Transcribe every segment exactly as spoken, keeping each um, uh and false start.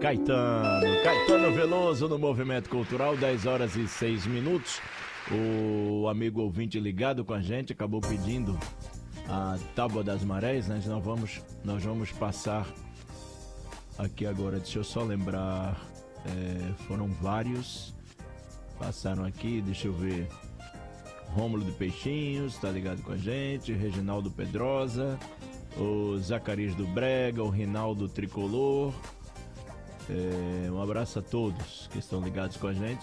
Caetano. Caetano Veloso no Movimento Cultural, dez horas e seis minutos. O amigo ouvinte ligado com a gente acabou pedindo a Tábua das Marés, né? Nós vamos, nós vamos passar aqui agora, deixa eu só lembrar, é, foram vários, passaram aqui, deixa eu ver, Rômulo de Peixinhos, tá ligado com a gente, Reginaldo Pedrosa, o Zacarias do Brega, o Rinaldo Tricolor, é, um abraço a todos que estão ligados com a gente.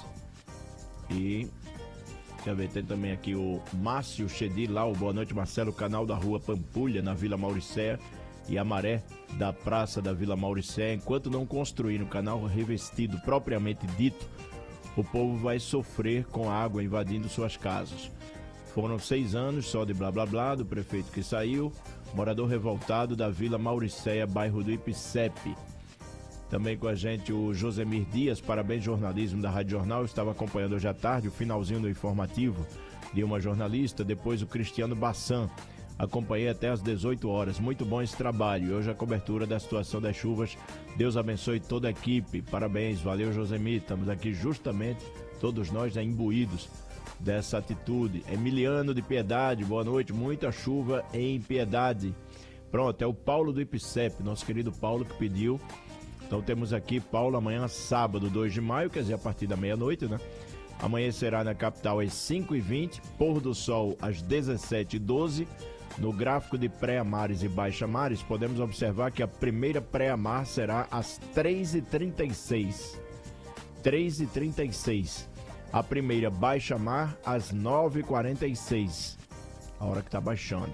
E deixa eu ver, tem também aqui o Márcio Chedi lá, o boa noite Marcelo, canal da Rua Pampulha, na Vila Mauricéia, e a maré da Praça da Vila Mauricéia. Enquanto não construir um canal revestido propriamente dito, o povo vai sofrer com a água invadindo suas casas. Foram seis anos só de blá blá blá do prefeito que saiu, morador revoltado da Vila Mauricéia, bairro do Ipicep. Também com a gente o Josemir Dias, parabéns jornalismo da Rádio Jornal, estava acompanhando hoje à tarde o finalzinho do informativo de uma jornalista, depois o Cristiano Bassan, acompanhei até às dezoito horas, muito bom esse trabalho, e hoje a cobertura da situação das chuvas, Deus abençoe toda a equipe, parabéns, valeu Josemir, estamos aqui justamente, todos nós né, imbuídos dessa atitude. Emiliano de Piedade, boa noite, muita chuva em Piedade. Pronto, é o Paulo do Ipicep, nosso querido Paulo que pediu. Então temos aqui, Paulo, amanhã sábado, dois de maio, quer dizer, a partir da meia-noite, né? Amanhecerá na capital às cinco e vinte, pôr do sol às dezessete e doze. No gráfico de pré-amares e baixa-mares, podemos observar que a primeira pré-amar será às três e trinta e seis. três e trinta e seis. A primeira baixa-mar às nove e quarenta e seis, a hora que está baixando.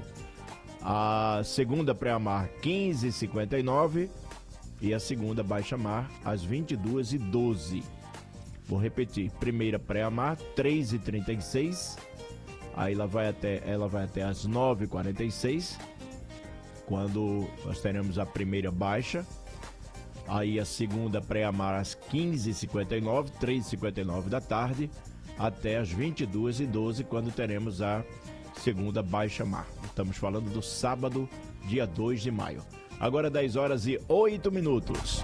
A segunda pré-amar, quinze e cinquenta e nove. E a segunda baixa-mar às vinte e duas e doze. Vou repetir, primeira pré-amar, três e trinta e seis. Aí ela vai até, ela vai até às nove e quarenta e seis, quando nós teremos a primeira baixa. Aí a segunda pré-amar às quinze e cinquenta e nove, três e cinquenta e nove da tarde, até às vinte e duas e doze, quando teremos a segunda baixa-mar. Estamos falando do sábado, dia dois de maio. Agora dez horas e oito minutos.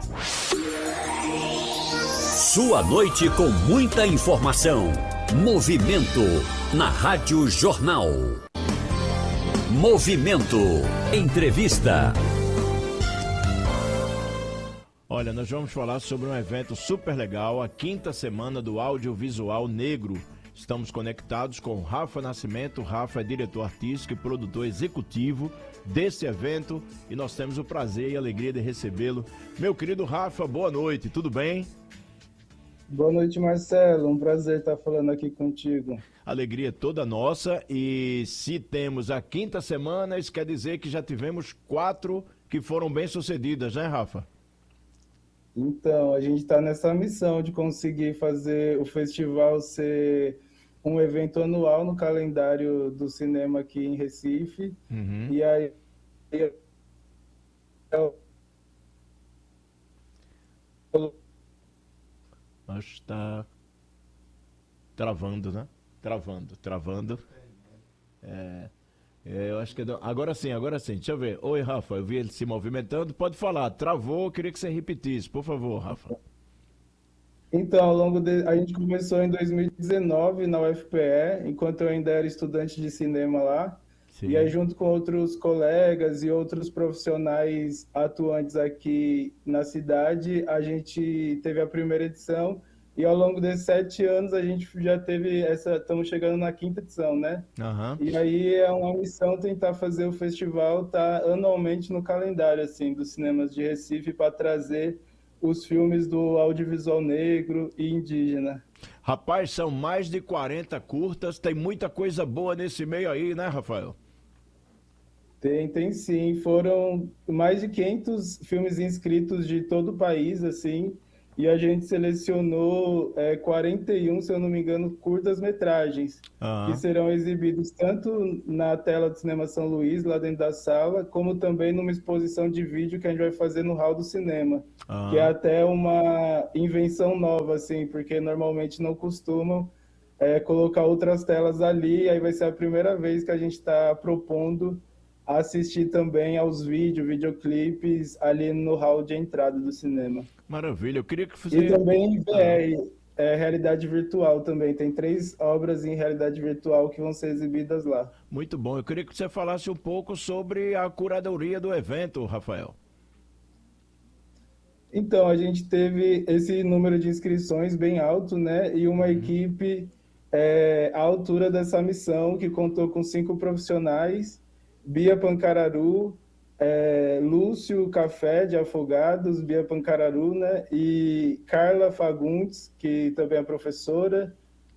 Sua noite com muita informação. Movimento na Rádio Jornal. Movimento. Entrevista. Olha, nós vamos falar sobre um evento super legal, a quinta semana do Audiovisual Negro. Estamos conectados com Rafa Nascimento. Rafa é diretor artístico e produtor executivo desse evento e nós temos o prazer e a alegria de recebê-lo. Meu querido Rafa, boa noite, tudo bem? Boa noite, Marcelo, um prazer estar falando aqui contigo. Alegria toda nossa, e se temos a quinta semana, isso quer dizer que já tivemos quatro que foram bem sucedidas, né, Rafa? Então, a gente está nessa missão de conseguir fazer o festival ser um evento anual no calendário do cinema aqui em Recife. Uhum. E aí... Acho que está travando, né? Travando, travando. É, é, eu acho que... Agora sim, agora sim. Deixa eu ver. Oi, Rafa, eu vi ele se movimentando. Pode falar. Travou, eu queria que você repetisse. Por favor, Rafa. Então, ao longo de... a gente começou em dois mil e dezenove na U F P E, enquanto eu ainda era estudante de cinema lá. Sim. E aí, junto com outros colegas e outros profissionais atuantes aqui na cidade, a gente teve a primeira edição. E ao longo desses sete anos, a gente já teve essa... Estamos chegando na quinta edição, né? Uhum. E aí é uma missão tentar fazer o festival estar tá anualmente no calendário, assim, dos cinemas de Recife, para trazer os filmes do audiovisual negro e indígena. Rapaz, são mais de quarenta curtas, tem muita coisa boa nesse meio aí, né, Rafael? Tem, tem sim. Foram mais de quinhentos filmes inscritos de todo o país, assim, e a gente selecionou é, quarenta e um, se eu não me engano, curtas-metragens, uhum. que serão exibidos tanto na tela do Cinema São Luís, lá dentro da sala, como também numa exposição de vídeo que a gente vai fazer no hall do cinema, uhum. que é até uma invenção nova, assim, porque normalmente não costumam é, colocar outras telas ali, aí vai ser a primeira vez que a gente está propondo assistir também aos vídeos, videoclipes ali no hall de entrada do cinema. Maravilha, eu queria que E você... também V Ah, R, é, realidade virtual também. Tem três obras em realidade virtual que vão ser exibidas lá. muito bom, eu queria que você falasse um pouco sobre a curadoria do evento, Rafael. Então, a gente teve esse número de inscrições bem alto, né? E uma Uhum. equipe é, à altura dessa missão, que contou com cinco profissionais: Bia Pancararu, é, Lúcio Café de Afogados, Bia Pancararu, né? E Carla Fagundes, que também é professora,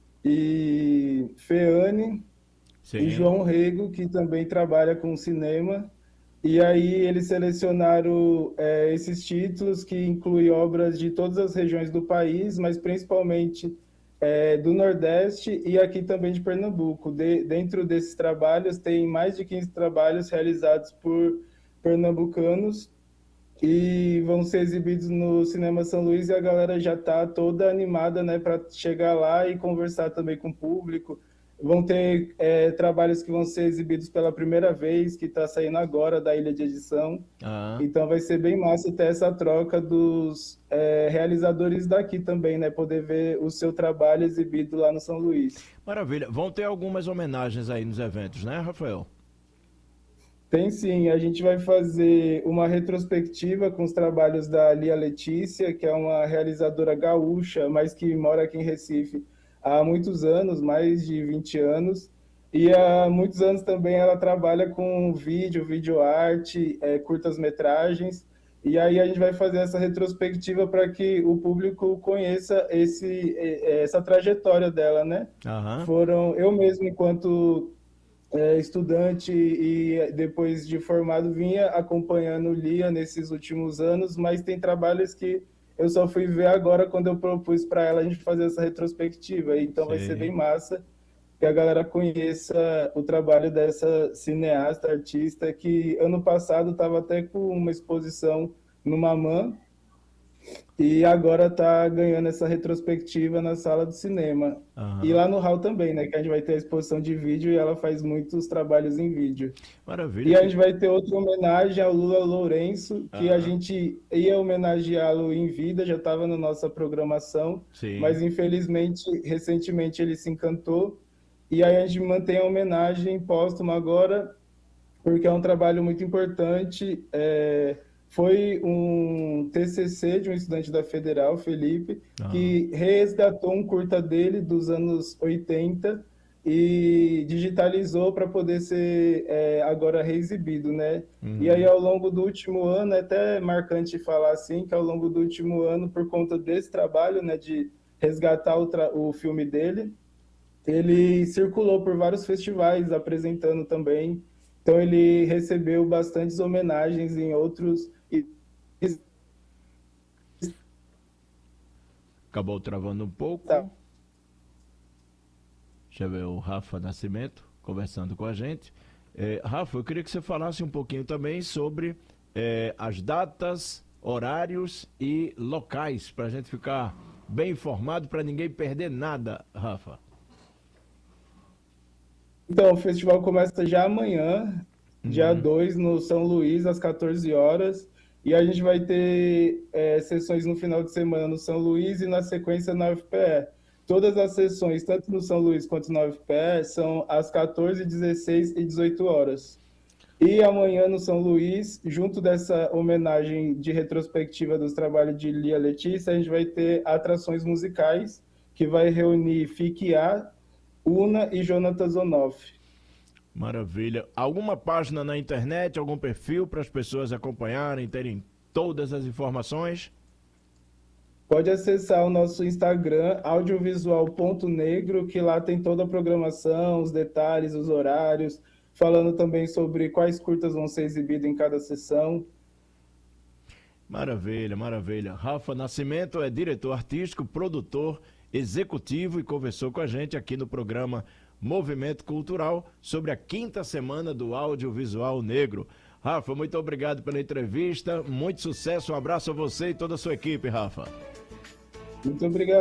e Feane e Sim, João Rego, que também trabalha com cinema. E aí eles selecionaram é, esses títulos que incluem obras de todas as regiões do país, mas principalmente é, do Nordeste e aqui também de Pernambuco. De, dentro desses trabalhos, tem mais de quinze trabalhos realizados por pernambucanos e vão ser exibidos no Cinema São Luís, e a galera já está toda animada, né, para chegar lá e conversar também com o público. Vão ter é, trabalhos que vão ser exibidos pela primeira vez, que está saindo agora da Ilha de Edição. ah, Então vai ser bem massa ter essa troca dos é, realizadores daqui também, né, poder ver o seu trabalho exibido lá no São Luís. maravilha. Vão ter algumas homenagens aí nos eventos, né, Rafael? Tem sim, a gente vai fazer uma retrospectiva com os trabalhos da Lia Letícia, que é uma realizadora gaúcha, mas que mora aqui em Recife há muitos anos, mais de vinte anos. E há muitos anos também ela trabalha com vídeo, videoarte, é, curtas-metragens. E aí a gente vai fazer essa retrospectiva para que o público conheça esse, é, essa trajetória dela, né? Aham, Foram eu mesmo, enquanto é, estudante e depois de formado, vinha acompanhando Lia nesses últimos anos, mas tem trabalhos que eu só fui ver agora quando eu propus para ela a gente fazer essa retrospectiva. Então vai ser bem sei. massa que a galera conheça o trabalho dessa cineasta, artista, que ano passado estava até com uma exposição no Mamam, e agora está ganhando essa retrospectiva na sala do cinema. E Aham, lá no hall também, né? Que a gente vai ter a exposição de vídeo e ela faz muitos trabalhos em vídeo. maravilha. E a Que... gente vai ter outra homenagem ao Lula Lourenço, que a Aham, gente ia homenageá-lo em vida, já estava na nossa programação, sim. mas infelizmente, recentemente ele se encantou. E aí a gente mantém a homenagem póstuma agora, porque é um trabalho muito importante. É, foi um T C C de um estudante da Federal, Felipe, Aham, que resgatou um curta dele dos anos oitenta e digitalizou para poder ser é, agora reexibido, né? E aí, uhum, ao longo do último ano, é até marcante falar assim, que ao longo do último ano, por conta desse trabalho, né, de resgatar o, tra- o filme dele, ele circulou por vários festivais apresentando também. Então ele recebeu bastantes homenagens em outros. acabou travando um pouco. Deixa eu ver o Rafa Nascimento conversando com a gente. É, Rafa, eu queria que você falasse um pouquinho também sobre é, as datas, horários e locais, para a gente ficar bem informado, para ninguém perder nada, Rafa. Então, o festival começa já amanhã, dia Uhum. dois no São Luís, às quatorze horas. E a gente vai ter é, sessões no final de semana no São Luís e na sequência na U F P E. Todas as sessões, tanto no São Luís quanto na U F P E, são às quatorze, dezesseis e dezoito horas. E amanhã no São Luís, junto dessa homenagem de retrospectiva dos trabalhos de Lia Letícia, a gente vai ter atrações musicais que vai reunir Fique A, Una e Jonathan Zonoff. Maravilha. Alguma página na internet, algum perfil para as pessoas acompanharem, terem todas as informações? Pode acessar o nosso Instagram, audiovisual.negro, que lá tem toda a programação, os detalhes, os horários, falando também sobre quais curtas vão ser exibidas em cada sessão. Maravilha, maravilha. Rafa Nascimento é diretor artístico, produtor, executivo e conversou com a gente aqui no programa Movimento Cultural sobre a quinta semana do Audiovisual Negro. Rafa, muito obrigado pela entrevista, muito sucesso, um abraço a você e toda a sua equipe, Rafa. Muito obrigado.